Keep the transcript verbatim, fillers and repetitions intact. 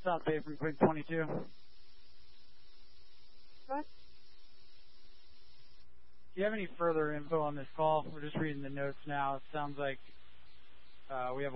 South Bay from Quick twenty-two. What? Do you have any further info on this call? We're just reading the notes now. It sounds like uh, we have